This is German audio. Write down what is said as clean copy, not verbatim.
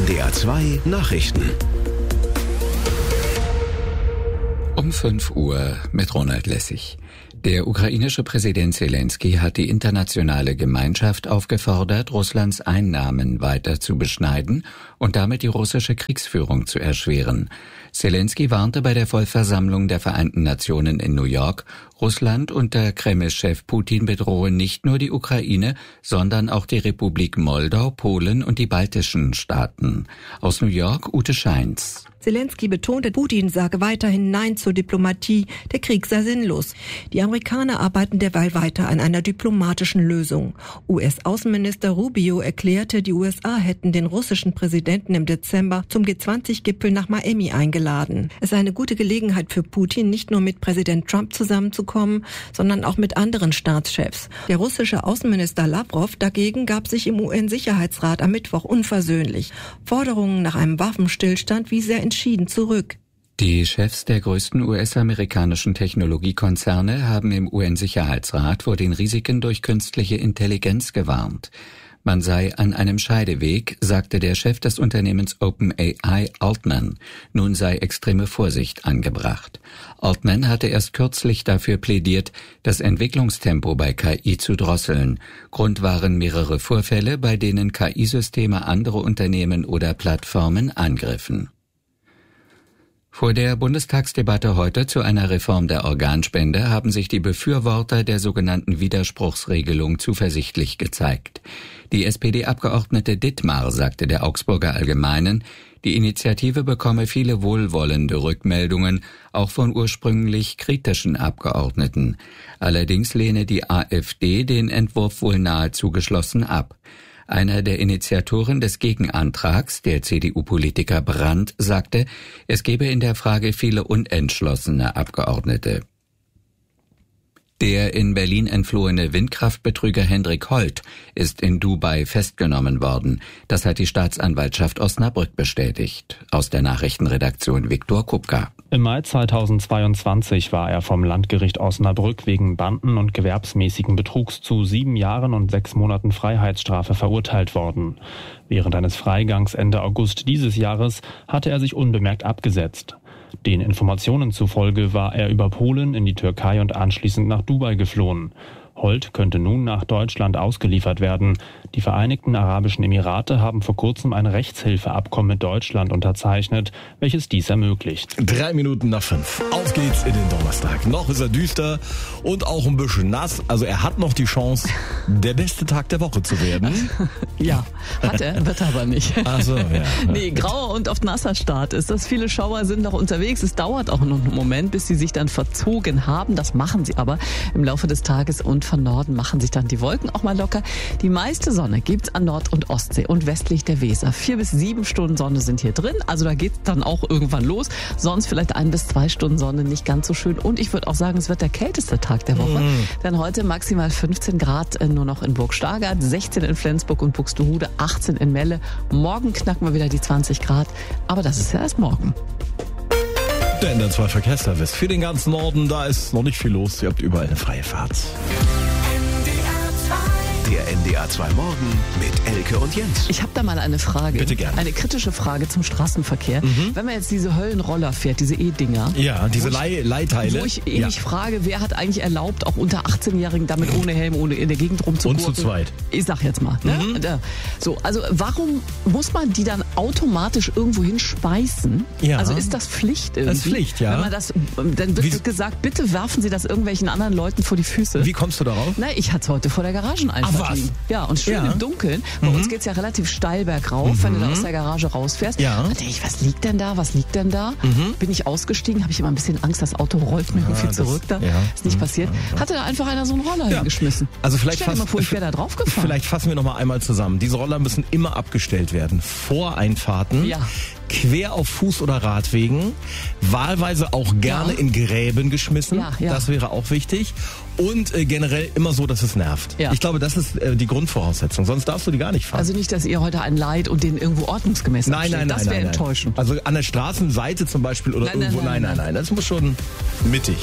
NDR 2 Nachrichten. Um 5 Uhr mit Ronald Lessig. Der ukrainische Präsident Zelensky hat die internationale Gemeinschaft aufgefordert, Russlands Einnahmen weiter zu beschneiden und damit die russische Kriegsführung zu erschweren. Zelensky warnte bei der Vollversammlung der Vereinten Nationen in New York, Russland unter Kreml-Chef Putin bedrohe nicht nur die Ukraine, sondern auch die Republik Moldau, Polen und die baltischen Staaten. Aus New York, Ute Scheins. Zelensky betonte, Putin sage weiterhin Nein zur Diplomatie, der Krieg sei sinnlos. Die Amerikaner arbeiten derweil weiter an einer diplomatischen Lösung. US-Außenminister Rubio erklärte, die USA hätten den russischen Präsidenten im Dezember zum G20-Gipfel nach Miami eingeladen. Es sei eine gute Gelegenheit für Putin, nicht nur mit Präsident Trump zusammenzukommen, sondern auch mit anderen Staatschefs. Der russische Außenminister Lavrov dagegen gab sich im UN-Sicherheitsrat am Mittwoch unversöhnlich. Forderungen nach einem Waffenstillstand wies er entschieden zurück. Die Chefs der größten US-amerikanischen Technologiekonzerne haben im UN-Sicherheitsrat vor den Risiken durch künstliche Intelligenz gewarnt. Man sei an einem Scheideweg, sagte der Chef des Unternehmens OpenAI, Altman. Nun sei extreme Vorsicht angebracht. Altman hatte erst kürzlich dafür plädiert, das Entwicklungstempo bei KI zu drosseln. Grund waren mehrere Vorfälle, bei denen KI-Systeme andere Unternehmen oder Plattformen angriffen. Vor der Bundestagsdebatte heute zu einer Reform der Organspende haben sich die Befürworter der sogenannten Widerspruchsregelung zuversichtlich gezeigt. Die SPD-Abgeordnete Dittmar sagte der Augsburger Allgemeinen, die Initiative bekomme viele wohlwollende Rückmeldungen, auch von ursprünglich kritischen Abgeordneten. Allerdings lehne die AfD den Entwurf wohl nahezu geschlossen ab. Einer der Initiatoren des Gegenantrags, der CDU-Politiker Brandt, sagte, es gebe in der Frage viele unentschlossene Abgeordnete. Der in Berlin entflohene Windkraftbetrüger Hendrik Holt ist in Dubai festgenommen worden. Das hat die Staatsanwaltschaft Osnabrück bestätigt. Aus der Nachrichtenredaktion Viktor Kupka. Im Mai 2022 war er vom Landgericht Osnabrück wegen Banden- und gewerbsmäßigen Betrugs zu 7 Jahren und 6 Monaten Freiheitsstrafe verurteilt worden. Während eines Freigangs Ende August dieses Jahres hatte er sich unbemerkt abgesetzt. Den Informationen zufolge war er über Polen in die Türkei und anschließend nach Dubai geflohen. Holt könnte nun nach Deutschland ausgeliefert werden. Die Vereinigten Arabischen Emirate haben vor kurzem ein Rechtshilfeabkommen mit Deutschland unterzeichnet, welches dies ermöglicht. 3 Minuten nach 5. Auf geht's in den Donnerstag. Noch ist er düster und auch ein bisschen nass. Also er hat noch die Chance, der beste Tag der Woche zu werden. Ja, hat er, wird er aber nicht. Ach so, ja. Nee, grauer und oft nasser Start ist das. Viele Schauer sind noch unterwegs. Es dauert auch noch einen Moment, bis sie sich dann verzogen haben. Das machen sie aber im Laufe des Tages und von Norden machen sich dann die Wolken auch mal locker. Die meiste Sonne gibt's an Nord- und Ostsee und westlich der Weser. 4 bis 7 Stunden Sonne sind hier drin, also da geht's dann auch irgendwann los. Sonst vielleicht 1 bis 2 Stunden Sonne, nicht ganz so schön. Und ich würde auch sagen, es wird der kälteste Tag der Woche. Denn heute maximal 15 Grad nur noch in Burg Stargard, 16 in Flensburg und Buxtehude, 18 in Melle. Morgen knacken wir wieder die 20 Grad, aber das ist ja erst morgen. Der NDR 2 Verkehrsservice für den ganzen Norden, da ist noch nicht viel los. Ihr habt überall eine freie Fahrt. Der NDR 2 Morgen mit Elke und Jens. Ich habe da mal eine Frage. Bitte gerne. Eine kritische Frage zum Straßenverkehr. Wenn man jetzt diese Höllenroller fährt, diese E-Dinger. Ja, diese Leihteile. Wo ich mich frage, wer hat eigentlich erlaubt, auch unter 18-Jährigen damit ohne Helm, ohne in der Gegend rumzugurken? Und zu zweit. Ich sag jetzt mal. Ne? So, also warum muss man die dann automatisch irgendwo hinspeisen? Ja. Also ist das Pflicht irgendwie? Das ist Pflicht, ja. Wenn man das, dann wird gesagt, bitte werfen Sie das irgendwelchen anderen Leuten vor die Füße. Wie kommst du darauf? Na, ich hatte es heute vor der Garageneinfahrt. Ach, was? Ja, und schön im Dunkeln. Bei uns geht's ja relativ steil bergauf, wenn du da aus der Garage rausfährst. Ja. Da denke ich, was liegt denn da? Bin ich ausgestiegen, habe ich immer ein bisschen Angst, das Auto rollt mir irgendwie zurück. Da ist nicht passiert. Hatte da einfach einer so einen Roller hingeschmissen. Also vielleicht Stell dir mal vor, ich wäre da drauf gefahren. Vielleicht fassen wir noch mal einmal zusammen. Diese Roller müssen immer abgestellt werden. Vor Einfahrten. Ja. Quer auf Fuß- oder Radwegen, wahlweise auch gerne in Gräben geschmissen, das wäre auch wichtig und generell immer so, dass es nervt. Ja. Ich glaube, das ist die Grundvoraussetzung, sonst darfst du die gar nicht fahren. Also nicht, dass ihr heute einen leiht und den irgendwo ordnungsgemäß abstellt. Nein. Das wäre enttäuschend. Also an der Straßenseite zum Beispiel oder irgendwo, nein, das muss schon mittig.